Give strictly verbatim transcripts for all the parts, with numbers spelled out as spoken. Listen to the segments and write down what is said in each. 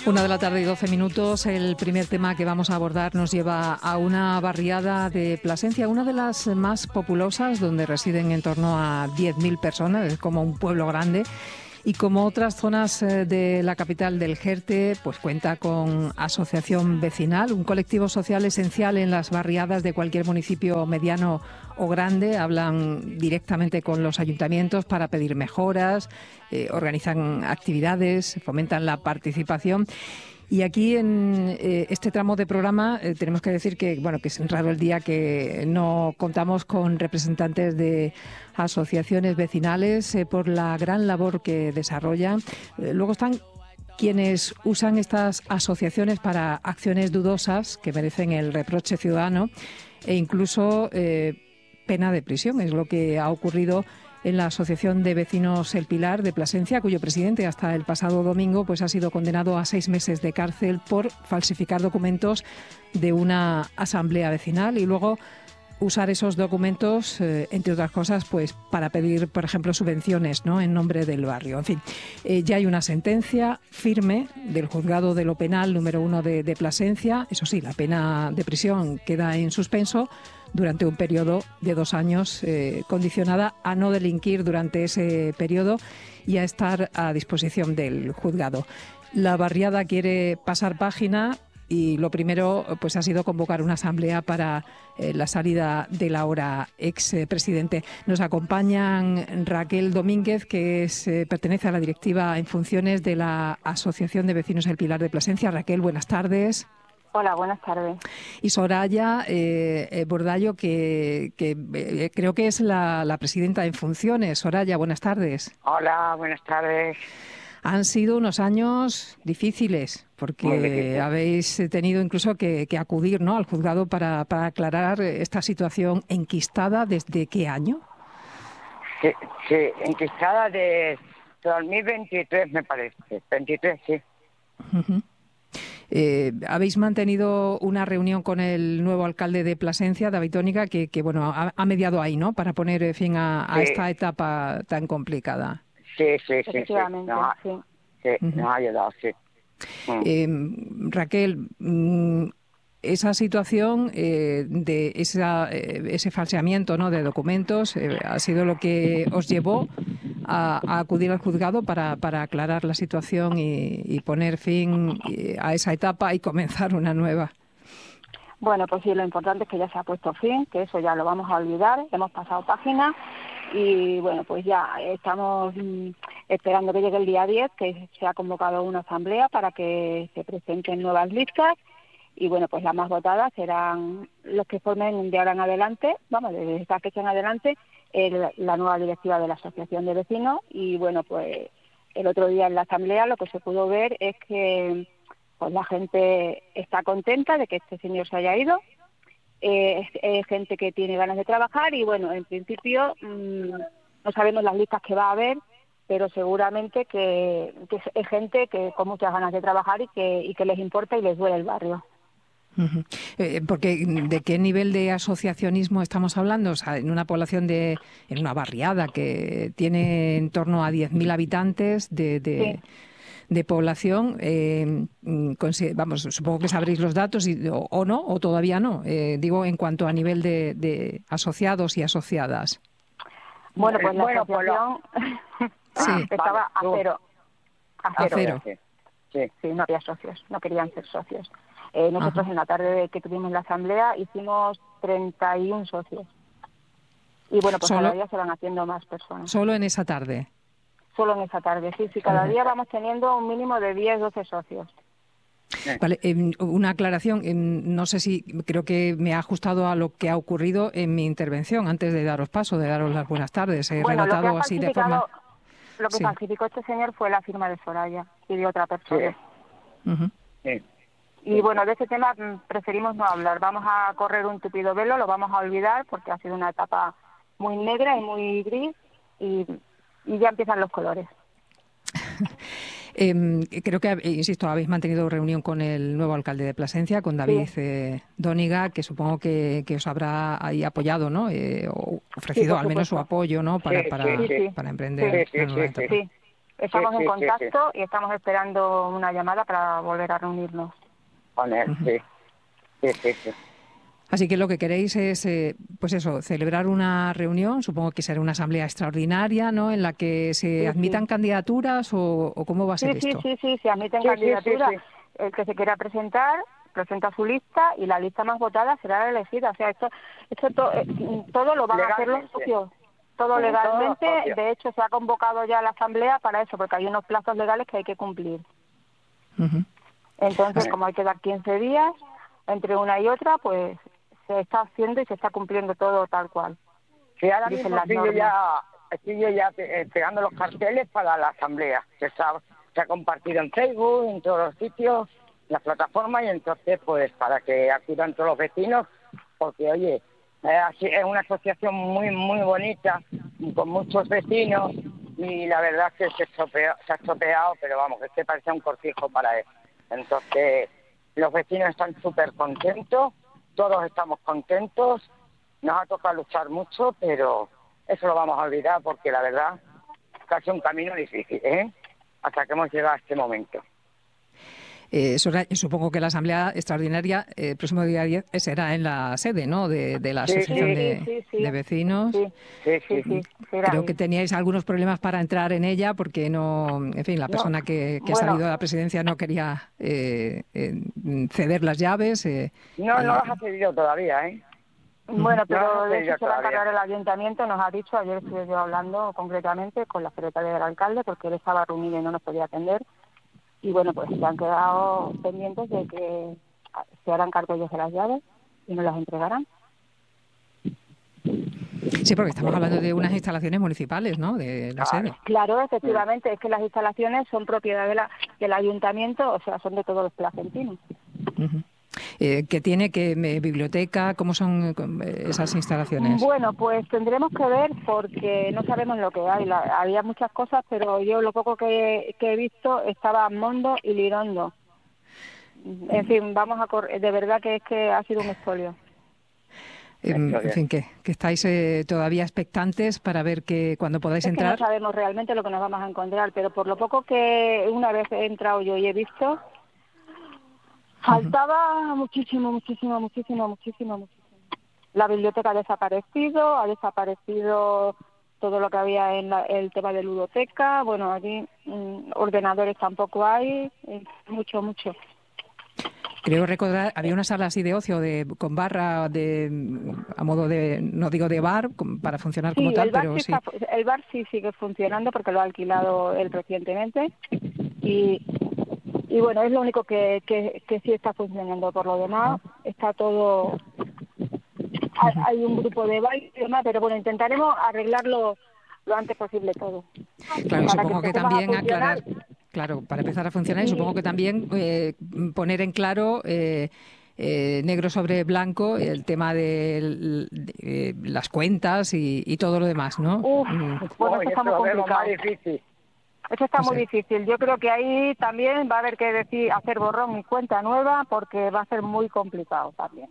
Una de la tarde y doce minutos. El primer tema que vamos a abordar nos lleva a una barriada de Plasencia, una de las más populosas, donde residen en torno a diez mil personas, es como un pueblo grande. Y como otras zonas de la capital del Jerte, pues cuenta con asociación vecinal, un colectivo social esencial en las barriadas de cualquier municipio mediano o grande. Hablan directamente con los ayuntamientos para pedir mejoras, eh, organizan actividades, fomentan la participación. Y aquí en eh, este tramo de programa eh, tenemos que decir que bueno que es raro el día que no contamos con representantes de asociaciones vecinales eh, por la gran labor que desarrollan. Eh, luego están quienes usan estas asociaciones para acciones dudosas que merecen el reproche ciudadano e incluso eh, pena de prisión. Es lo que ha ocurrido en la Asociación de Vecinos El Pilar de Plasencia, cuyo presidente hasta el pasado domingo pues ha sido condenado a seis meses de cárcel por falsificar documentos de una asamblea vecinal y luego usar esos documentos, eh, entre otras cosas, pues para pedir, por ejemplo, subvenciones, ¿no?, en nombre del barrio. En fin, eh, ya hay una sentencia firme del Juzgado de lo Penal número uno de, de Plasencia. Eso sí, la pena de prisión queda en suspenso durante un periodo de dos años, eh, condicionada a no delinquir durante ese periodo y a estar a disposición del juzgado. La barriada quiere pasar página y lo primero pues ha sido convocar una asamblea para eh, la salida del ahora expresidente. Nos acompañan Raquel Domínguez, que es, eh, pertenece a la directiva en funciones de la Asociación de Vecinos El Pilar de Plasencia. Raquel, buenas tardes. Hola, buenas tardes. Y Soraya eh, eh, Bordallo, que, que eh, creo que es la, la presidenta en funciones. Soraya, buenas tardes. Hola, buenas tardes. Han sido unos años difíciles, porque difícil. habéis tenido incluso que, que acudir, ¿no?, al juzgado para, para aclarar esta situación enquistada. ¿Desde qué año? Sí, sí, enquistada de dos mil veintitrés, me parece. veintitrés, sí. Uh-huh. Eh, habéis mantenido una reunión con el nuevo alcalde de Plasencia, David Tónica, que, que bueno ha, ha mediado ahí, ¿no?, para poner fin a, a sí. esta etapa tan complicada. Sí, sí, sí. Efectivamente, sí. No, sí. sí, Uh-huh. nos ha ayudado, sí. Mm. Eh, Raquel, mm, esa situación eh, de esa, eh, ese falseamiento, ¿no?, de documentos eh, ha sido lo que os llevó a, a acudir al juzgado para, para aclarar la situación y, y poner fin a esa etapa y comenzar una nueva. Bueno, pues sí, lo importante es que ya se ha puesto fin, que eso ya lo vamos a olvidar, hemos pasado página y bueno, pues ya estamos mm, esperando que llegue el día diez, que se ha convocado una asamblea para que se presenten nuevas listas y bueno, pues las más votadas serán los que formen de ahora en adelante, vamos, desde esta fecha en adelante, el, la nueva directiva de la Asociación de Vecinos y bueno, pues el otro día en la asamblea lo que se pudo ver es que pues la gente está contenta de que este señor se haya ido, eh, es, es gente que tiene ganas de trabajar y bueno, en principio mmm, no sabemos las listas que va a haber, pero seguramente que, que es gente que con muchas ganas de trabajar y que, y que les importa y les duele el barrio. Uh-huh. Eh, porque ¿de qué nivel de asociacionismo estamos hablando? O sea, en una población de, en una barriada que tiene en torno a diez mil habitantes de, de, Sí. de población, eh, vamos, supongo que sabréis los datos y, o, o no, o todavía no, eh, digo en cuanto a nivel de, de asociados y asociadas. Bueno, pues la Bueno, asociación Sí. estaba a Vale, cero. A A cero. cero. Sí. Sí, no había socios, no querían ser socios. Eh, nosotros Ajá. en la tarde que tuvimos la asamblea hicimos treinta y uno socios. Y bueno, pues Solo- cada día se van haciendo más personas. Solo en esa tarde. Solo en esa tarde, sí, sí, cada Ajá. día vamos teniendo un mínimo de diez, doce socios. Vale, eh, una aclaración. Eh, no sé si creo que me ha ajustado a lo que ha ocurrido en mi intervención antes de daros paso, de daros las buenas tardes. He Bueno, lo que relatado ha así de forma. falsificado, lo que Sí. falsificó este señor fue la firma de Soraya y de otra persona. Sí. Ujú. Sí. Y bueno, de ese tema mm, preferimos no hablar. Vamos a correr un tupido velo, lo vamos a olvidar porque ha sido una etapa muy negra y muy gris y, y ya empiezan los colores. Eh, creo que, insisto, habéis mantenido reunión con el nuevo alcalde de Plasencia, con David Sí. eh, Dóniga, que supongo que, que os habrá ahí apoyado, ¿no? Eh, o ofrecido Sí, por al menos su supuesto. apoyo, ¿no? Para, Sí, para, sí, sí. para emprender Sí, sí, la nueva sí, etapa. Sí, estamos sí, en sí, contacto sí. y estamos esperando una llamada para volver a reunirnos. Con él, Ujú. sí. Sí, sí, sí. Así que lo que queréis es, eh, pues eso, celebrar una reunión, supongo que será una asamblea extraordinaria, ¿no?, en la que se Sí, sí. admitan candidaturas o, o cómo va a Sí, ser sí, esto. sí, sí, se admiten Sí, sí, sí, candidaturas. sí. El que se quiera presentar, presenta su lista y la lista más votada será la elegida. O sea, esto, esto to- eh, todo lo van a hacer los Legalmente. socios. Todo Mm, todos los legalmente. socios. De hecho, se ha convocado ya la asamblea para eso, porque hay unos plazos legales que hay que cumplir. Ujú. Entonces, Mm. como hay que dar quince días entre una y otra, pues se está haciendo y se está cumpliendo todo tal cual, Sí, ahora dicen mismo las estoy yo normas. ya, estoy yo ya eh, pegando los carteles para la asamblea, que se ha, se ha compartido en Facebook, en todos los sitios, en las plataformas, y entonces pues para que acudan todos los vecinos, porque oye, eh, así- es una asociación muy muy bonita, con muchos vecinos, y la verdad es que se, estropeó, se ha estropeado, pero vamos, es que parece un cortijo para él. Entonces, los vecinos están súper contentos, todos estamos contentos. Nos ha tocado luchar mucho, pero eso lo vamos a olvidar porque la verdad que ha sido un camino difícil, ¿eh? Hasta que hemos llegado a este momento. Eh, Soraya, supongo que la asamblea extraordinaria eh, el próximo día diez será en la sede, ¿no?, de, de la Sí, asociación sí, Sí, de, sí, de sí, vecinos. sí, sí, sí, sí. sí, sí, era Creo que ahí. teníais algunos problemas para entrar en ella porque no, en fin, la No, persona que, que ha bueno, salido de la presidencia no quería eh, eh, ceder las llaves. eh, No, no y, las ha cedido todavía, ¿eh? ujú. bueno, No las ha pero de eso cedido se va a todavía. encargar el ayuntamiento, nos ha dicho, ayer estuve yo hablando concretamente con la secretaria del alcalde porque él estaba reunido y no nos podía atender y bueno, pues se han quedado pendientes de que se harán cargo ellos de las llaves y nos las entregarán. Sí, porque estamos hablando de unas instalaciones municipales, ¿no?, de la Claro. sede. Claro, Mm. efectivamente, es que las instalaciones son propiedad de la, del ayuntamiento, o sea, son de todos los placentinos. Ujú. Eh, ¿qué tiene? ¿Qué eh, biblioteca? ¿Cómo son eh, esas instalaciones? Bueno, pues tendremos que ver porque no sabemos lo que hay. La- había muchas cosas, pero yo lo poco que, que he visto estaba Mondo y Lirondo. En fin, vamos a cor- de verdad que es que ha sido un expolio. Em, Esto en bien. fin, que, que estáis eh, todavía expectantes para ver que cuando podáis Es que no entrar. sabemos realmente lo que nos vamos a encontrar, pero por lo poco que una vez he entrado yo y he visto, Ujú. faltaba muchísimo, muchísimo, muchísimo, muchísimo, muchísimo. La biblioteca ha desaparecido, ha desaparecido todo lo que había en la- el tema de ludoteca, bueno, allí mm, ordenadores tampoco hay, eh, mucho, mucho. Creo recordar, había una sala así de ocio de, con barra de mm, a modo de, no digo de bar, com- para funcionar como Sí, tal, el bar pero sí sí. está, el bar sí sigue funcionando porque lo ha alquilado él recientemente y, y bueno, es lo único que, que, que sí está funcionando. Por lo demás, está todo, hay, Ujú. hay un grupo de baile y demás, pero bueno, intentaremos arreglarlo lo antes posible todo Claro, y para que supongo que empecemos a también funcionar aclarar, claro, para empezar a funcionar, y supongo y que también eh, poner en claro eh, eh, negro sobre blanco el tema de, l- de, eh, las cuentas y, y todo lo demás, ¿no? uff, Mm, bueno, Uy, esto está esto muy lo vemos más complicado. difícil. Esto está no muy sé. difícil. Yo creo que ahí también va a haber que decir hacer borrón y cuenta nueva porque va a ser muy complicado también.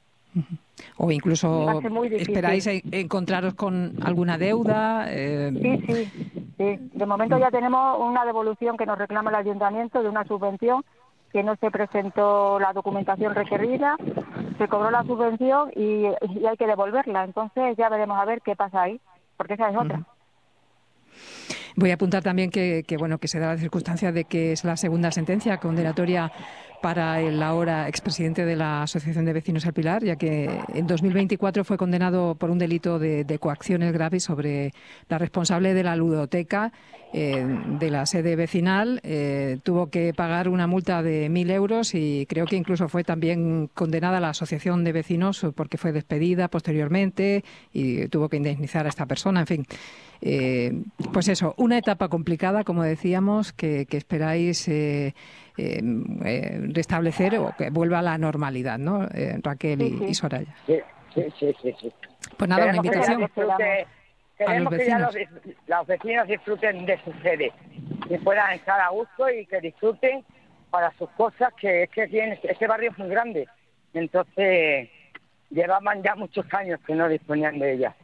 O Va a incluso ser muy esperáis difícil. en- encontraros con alguna deuda. eh, Sí, sí, sí. De momento mm, ya tenemos una devolución que nos reclama el ayuntamiento de una subvención que no se presentó la documentación requerida, se cobró la subvención y, y hay que devolverla. Entonces ya veremos a ver qué pasa ahí, porque esa es otra. ujú. Voy a apuntar también que, que, bueno, que se da la circunstancia de que es la segunda sentencia condenatoria para el ahora expresidente de la Asociación de Vecinos El Pilar, ya que en dos mil veinticuatro fue condenado por un delito de, de coacciones graves sobre la responsable de la ludoteca eh, de la sede vecinal. Eh, tuvo que pagar una multa de mil euros y creo que incluso fue también condenada la Asociación de Vecinos porque fue despedida posteriormente y tuvo que indemnizar a esta persona. En fin, eh, pues eso, una etapa complicada, como decíamos, que, que esperáis eh, eh, eh, restablecer o que vuelva a la normalidad, ¿no? Eh, Raquel Sí, y, y sí, Soraya. Sí, sí, sí, sí, sí. Pues nada, una Queremos que eso es lo ya que invitación esperamos. disfrute, a los queremos que ya los, vecinos. dis- los vecinos disfruten de su sede, que puedan estar a gusto y que disfruten para sus cosas, que es que tiene, este barrio es muy grande, entonces llevaban ya muchos años que no disponían de ella.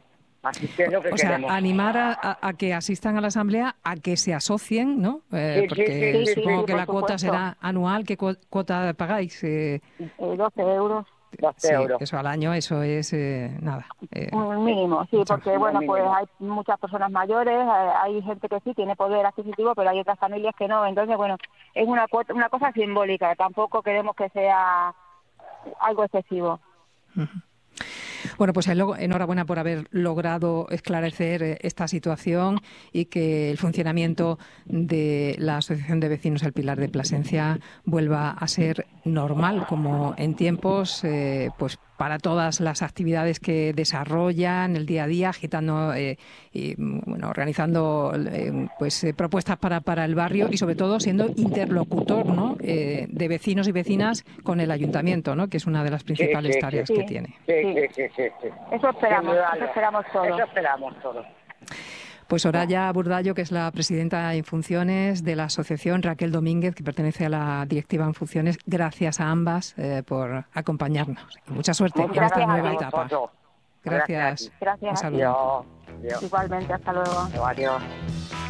Así que es lo que o sea, queremos. animar a, a, a que asistan a la asamblea, a que se asocien, ¿no? Eh, Sí, porque sí, sí, sí, supongo sí, que por la cuota supuesto. será anual. ¿Qué cu- cuota pagáis? Eh, Eh, doce euros. doce sí, euros. eso al año, eso es eh, nada. Eh, Un mínimo, sí, mucho. porque bueno, pues mínimo. hay muchas personas mayores, eh, hay gente que sí tiene poder adquisitivo, pero hay otras familias que no. Entonces, bueno, es una cuota, una cosa simbólica. Tampoco queremos que sea algo excesivo. Bueno, pues enhorabuena por haber logrado esclarecer eh, esta situación y que el funcionamiento de la Asociación de Vecinos El Pilar de Plasencia vuelva a ser normal, como en tiempos, eh, pues para todas las actividades que desarrollan el día a día, agitando eh, y bueno, organizando eh, pues eh, propuestas para, para el barrio y sobre todo siendo interlocutor, ¿no? eh, de vecinos y vecinas con el ayuntamiento, ¿no? Que es una de las principales sí, tareas sí, que sí. tiene. Sí, Sí. sí, sí, sí, sí. Eso esperamos, Sin dudarlo. eso esperamos todos. Eso esperamos todos. Pues Soraya Burdallo, que es la presidenta en funciones de la asociación, Raquel Domínguez, que pertenece a la directiva en funciones, gracias a ambas eh, por acompañarnos. Y mucha suerte Muchas en esta gracias a nueva ti. etapa. Vosotros. Gracias. Gracias Un a ti. saludo. Adiós. Adiós. Igualmente, hasta luego. Adiós.